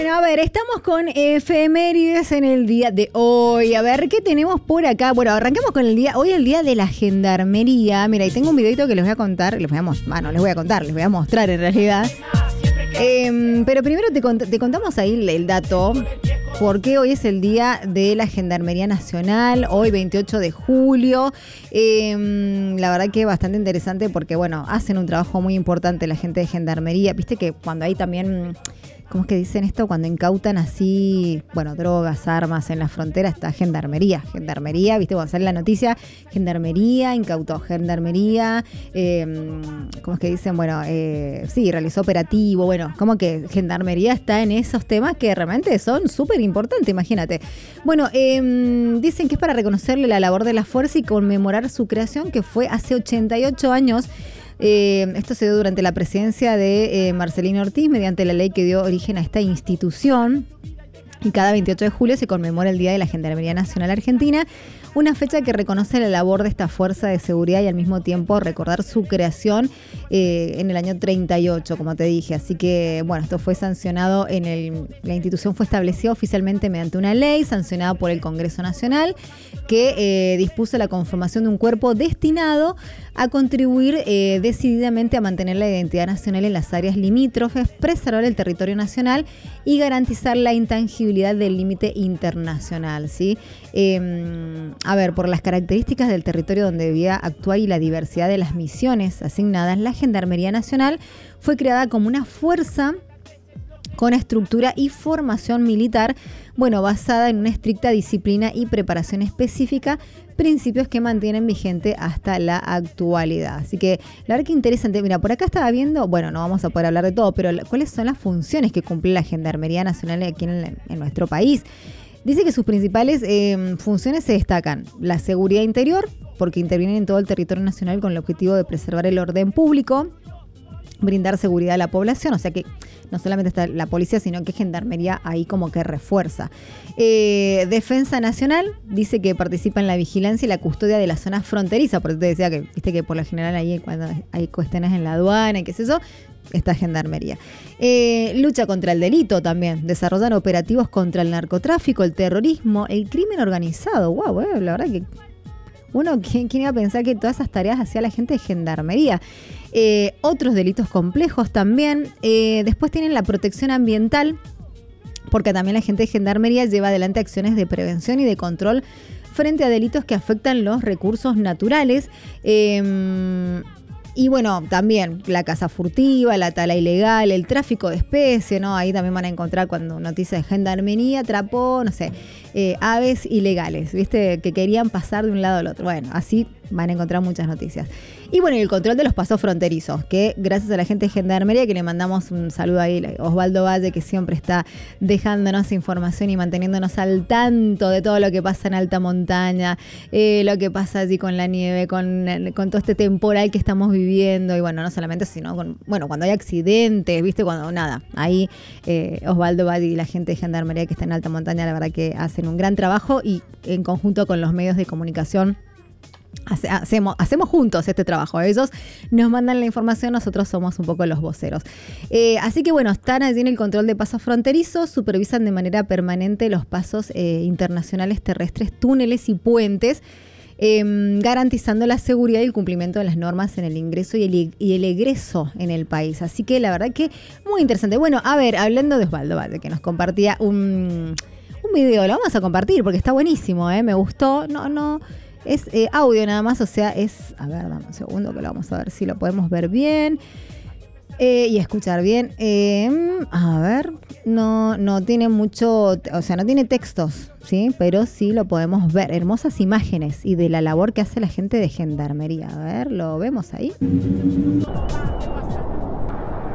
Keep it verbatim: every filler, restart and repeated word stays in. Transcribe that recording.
Bueno, a ver, estamos con efemérides en el día de hoy. A ver, ¿qué tenemos por acá? Bueno, arrancamos con el día, hoy el día de la gendarmería. Mira, y tengo un videito que les voy a contar, les voy a mostrar, bueno, les voy a contar, les voy a mostrar en realidad. Eh, pero primero te, cont- te contamos ahí el, el dato, porque hoy es el día de la Gendarmería Nacional, hoy veintiocho de julio. Eh, la verdad que es bastante interesante porque, bueno, hacen un trabajo muy importante la gente de Gendarmería. Viste que cuando hay también... ¿Cómo es que dicen esto? Cuando incautan así, bueno, drogas, armas en la frontera, está Gendarmería. Gendarmería, ¿viste? Cuando sale la noticia, Gendarmería, incautó Gendarmería, eh, ¿cómo es que dicen? Bueno, eh, sí, realizó operativo. Bueno, como que Gendarmería está en esos temas que realmente son súper importantes, imagínate. Bueno, eh, dicen que es para reconocerle la labor de la fuerza y conmemorar su creación, que fue hace ochenta y ocho años. Eh, esto se dio durante la presidencia de eh, Marcelino Ortiz, mediante la ley que dio origen a esta institución. Y cada veintiocho de julio se conmemora el Día de la Gendarmería Nacional Argentina, una fecha que reconoce la labor de esta fuerza de seguridad y al mismo tiempo recordar su creación eh, en el año treinta y ocho, como te dije. Así que, bueno, esto fue sancionado en el... La institución fue establecida oficialmente mediante una ley sancionada por el Congreso Nacional que eh, dispuso la conformación de un cuerpo destinado a contribuir eh, decididamente a mantener la identidad nacional en las áreas limítrofes, preservar el territorio nacional y garantizar la intangibilidad del límite internacional, ¿sí? Eh, a ver, por las características del territorio donde debía actuar y la diversidad de las misiones asignadas, la Gendarmería Nacional fue creada como una fuerza con estructura y formación militar, bueno, basada en una estricta disciplina y preparación específica, principios que mantienen vigente hasta la actualidad. Así que, la verdad que interesante. Mira, por acá estaba viendo, bueno, no vamos a poder hablar de todo, pero ¿cuáles son las funciones que cumple la Gendarmería Nacional aquí en, en nuestro país? Dice que sus principales eh, funciones se destacan la seguridad interior, porque intervienen en todo el territorio nacional con el objetivo de preservar el orden público, brindar seguridad a la población, o sea que no solamente está la policía, sino que Gendarmería ahí como que refuerza. Eh, Defensa Nacional dice que participa en la vigilancia y la custodia de las zonas fronterizas, por eso te decía que, viste que por lo general ahí cuando hay cuestiones en la aduana y qué es eso, está Gendarmería. Eh, lucha contra el delito también, desarrollan operativos contra el narcotráfico, el terrorismo, el crimen organizado. Wow, eh, la verdad que uno, ¿quién, quién iba a pensar que todas esas tareas hacía la gente de Gendarmería? Eh, otros delitos complejos también. Eh, después tienen la protección ambiental, porque también la gente de Gendarmería lleva adelante acciones de prevención y de control frente a delitos que afectan los recursos naturales. Eh, Y bueno, también la caza furtiva, la tala ilegal, el tráfico de especies, ¿no? Ahí también van a encontrar cuando noticia de Gendarmería atrapó, no sé, eh, aves ilegales, ¿viste? Que querían pasar de un lado al otro. Bueno, así van a encontrar muchas noticias. Y bueno, y el control de los pasos fronterizos, que gracias a la gente de Gendarmería, que le mandamos un saludo ahí a Osvaldo Valle, que siempre está dejándonos información y manteniéndonos al tanto de todo lo que pasa en alta montaña, eh, lo que pasa allí con la nieve, con, con todo este temporal que estamos viviendo. Y bueno, no solamente, sino con, bueno, cuando hay accidentes, ¿viste? Cuando nada, ahí eh, Osvaldo Valle y la gente de Gendarmería que está en alta montaña, la verdad que hacen un gran trabajo y en conjunto con los medios de comunicación Hace, hacemos, hacemos juntos este trabajo. Ellos nos mandan la información, nosotros somos un poco los voceros. Eh, así que bueno, están allí en el control de pasos fronterizos, supervisan de manera permanente los pasos eh, internacionales terrestres, túneles y puentes, eh, garantizando la seguridad y el cumplimiento de las normas en el ingreso y el, y el egreso en el país. Así que la verdad que muy interesante. Bueno, a ver, hablando de Osvaldo Valle, que nos compartía un, un video, lo vamos a compartir porque está buenísimo, ¿eh? Me gustó. No, no... Es eh, audio nada más, o sea, es... A ver, dame un segundo que lo vamos a ver si lo podemos ver bien eh, y escuchar bien. Eh, a ver, no, no tiene mucho... O sea, no tiene textos, ¿sí? Pero sí lo podemos ver. Hermosas imágenes y de la labor que hace la gente de Gendarmería. A ver, ¿lo vemos ahí?